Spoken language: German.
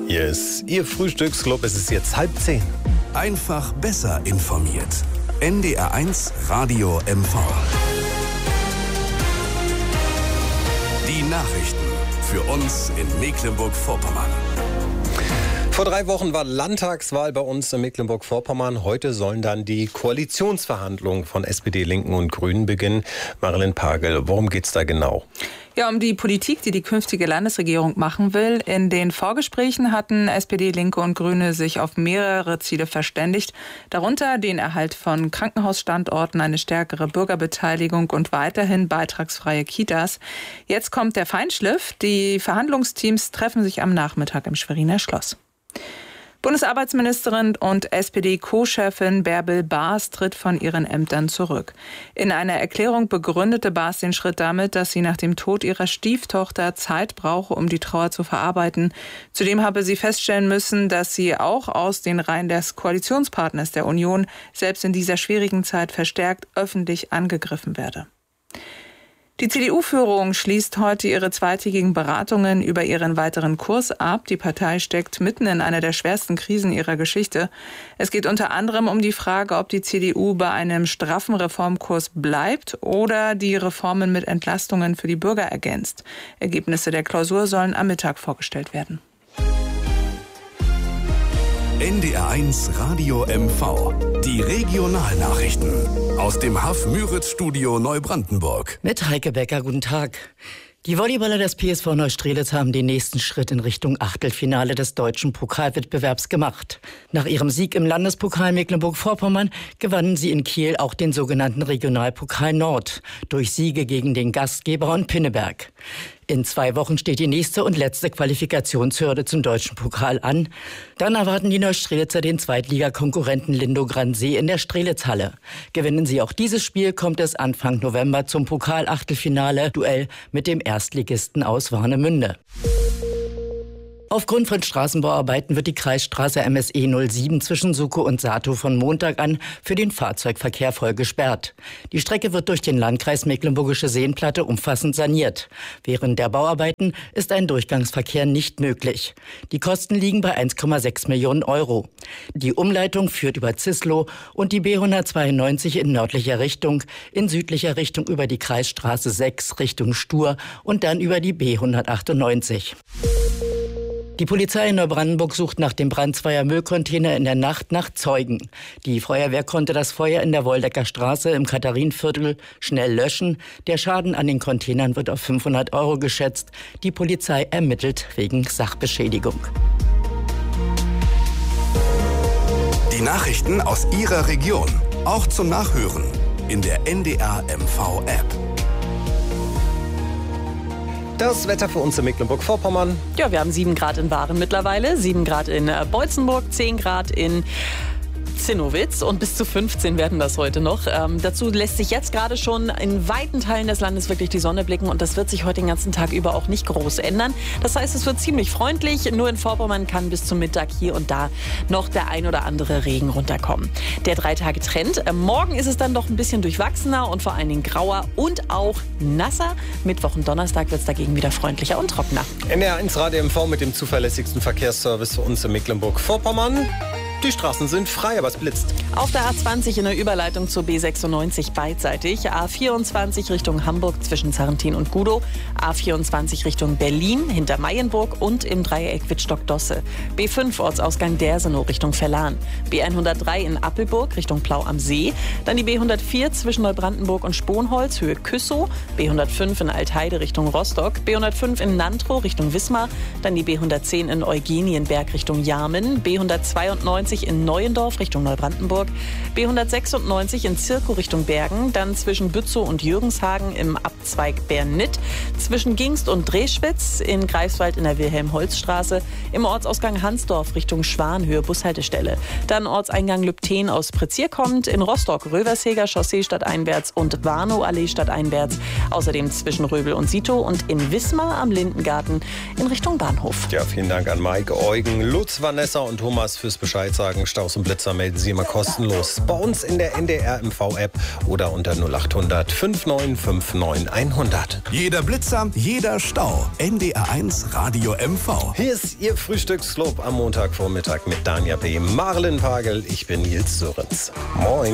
Hier ist Ihr Frühstücksclub. Es ist jetzt 9:30. Einfach besser informiert. NDR1 Radio MV. Die Nachrichten für uns in Mecklenburg-Vorpommern. Vor 3 Wochen war Landtagswahl bei uns in Mecklenburg-Vorpommern. Heute sollen dann die Koalitionsverhandlungen von SPD, Linken und Grünen beginnen. Marilyn Pagel, worum geht's da genau? Ja, um die Politik, die die künftige Landesregierung machen will. In den Vorgesprächen hatten SPD, Linke und Grüne sich auf mehrere Ziele verständigt. Darunter den Erhalt von Krankenhausstandorten, eine stärkere Bürgerbeteiligung und weiterhin beitragsfreie Kitas. Jetzt kommt der Feinschliff. Die Verhandlungsteams treffen sich am Nachmittag im Schweriner Schloss. Bundesarbeitsministerin und SPD-Co-Chefin Bärbel Baas tritt von ihren Ämtern zurück. In einer Erklärung begründete Baas den Schritt damit, dass sie nach dem Tod ihrer Stieftochter Zeit brauche, um die Trauer zu verarbeiten. Zudem habe sie feststellen müssen, dass sie auch aus den Reihen des Koalitionspartners der Union selbst in dieser schwierigen Zeit verstärkt öffentlich angegriffen werde. Die CDU-Führung schließt heute ihre zweitägigen Beratungen über ihren weiteren Kurs ab. Die Partei steckt mitten in einer der schwersten Krisen ihrer Geschichte. Es geht unter anderem um die Frage, ob die CDU bei einem straffen Reformkurs bleibt oder die Reformen mit Entlastungen für die Bürger ergänzt. Ergebnisse der Klausur sollen am Mittag vorgestellt werden. NDR1 Radio MV. Die Regionalnachrichten aus dem Haff-Müritz-Studio Neubrandenburg. Mit Heike Becker, guten Tag. Die Volleyballer des PSV Neustrelitz haben den nächsten Schritt in Richtung Achtelfinale des deutschen Pokalwettbewerbs gemacht. Nach ihrem Sieg im Landespokal Mecklenburg-Vorpommern gewannen sie in Kiel auch den sogenannten Regionalpokal Nord durch Siege gegen den Gastgeber und Pinneberg. In 2 Wochen steht die nächste und letzte Qualifikationshürde zum deutschen Pokal an. Dann erwarten die Neustrelitzer den Zweitligakonkurrenten Lindow-Gransee in der Strelitzhalle. Gewinnen sie auch dieses Spiel, kommt es Anfang November zum Pokal-Achtelfinale-Duell mit dem Erstligisten aus Warnemünde. Aufgrund von Straßenbauarbeiten wird die Kreisstraße MSE 07 zwischen Sukow und Satow von Montag an für den Fahrzeugverkehr voll gesperrt. Die Strecke wird durch den Landkreis Mecklenburgische Seenplatte umfassend saniert. Während der Bauarbeiten ist ein Durchgangsverkehr nicht möglich. Die Kosten liegen bei 1,6 Millionen Euro. Die Umleitung führt über Zislow und die B192 in nördlicher Richtung, in südlicher Richtung über die Kreisstraße 6 Richtung Stur und dann über die B198. Die Polizei in Neubrandenburg sucht nach dem Brand 2 Müllcontainer in der Nacht nach Zeugen. Die Feuerwehr konnte das Feuer in der Woldecker Straße im Katharinenviertel schnell löschen. Der Schaden an den Containern wird auf 500 Euro geschätzt. Die Polizei ermittelt wegen Sachbeschädigung. Die Nachrichten aus Ihrer Region, auch zum Nachhören in der NDR MV App. Das Wetter für uns in Mecklenburg-Vorpommern. Ja, wir haben 7 Grad in Waren mittlerweile, 7 Grad in Beutzenburg, 10 Grad in Zinnowitz und bis zu 15 werden das heute noch. Dazu lässt sich jetzt gerade schon in weiten Teilen des Landes wirklich die Sonne blicken und das wird sich heute den ganzen Tag über auch nicht groß ändern. Das heißt, es wird ziemlich freundlich. Nur in Vorpommern kann bis zum Mittag hier und da noch der ein oder andere Regen runterkommen. Der 3-Tage-Trend. Morgen ist es dann doch ein bisschen durchwachsener und vor allen Dingen grauer und auch nasser. Mittwoch und Donnerstag wird es dagegen wieder freundlicher und trockener. NDR1 Radio MV mit dem zuverlässigsten Verkehrsservice für uns in Mecklenburg-Vorpommern. Die Straßen sind frei, aber es blitzt. Auf der A20 in der Überleitung zur B96 beidseitig. A24 Richtung Hamburg zwischen Sarrentin und Gudow. A24 Richtung Berlin hinter Mayenburg und im Dreieck Wittstock-Dosse. B5 Ortsausgang Dersenow Richtung Verlan. B103 in Appelburg Richtung Plau am See. Dann die B104 zwischen Neubrandenburg und Sponholz Höhe Küssow. B105 in Altheide Richtung Rostock. B105 in Nantrow Richtung Wismar. Dann die B110 in Eugenienberg Richtung Jarmen. B192 in Neuendorf Richtung Neubrandenburg, B196 in Zirkow Richtung Bergen, dann zwischen Bützow und Jürgenshagen im Abzweig Bernnitt, zwischen Gingst und Dreschwitz, in Greifswald in der Wilhelm-Holz-Straße, im Ortsausgang Hansdorf Richtung Schwanhöhe Bushaltestelle, dann Ortseingang Lübten aus Prezier kommt, in Rostock Röversheger Chaussee stadteinwärts und Warnow-Allee stadteinwärts, außerdem zwischen Röbel und Sitow und in Wismar am Lindengarten in Richtung Bahnhof. Ja, vielen Dank an Mike, Eugen, Lutz, Vanessa und Thomas fürs Bescheid Durchsagen, Staus und Blitzer melden Sie immer kostenlos bei uns in der NDR MV-App oder unter 0800 5959 100. Jeder Blitzer, jeder Stau. NDR1 Radio MV. Hier ist Ihr Frühstücksclub am Montagvormittag mit Danja B., Marlen Pagel. Ich bin Nils Sörenz. Moin.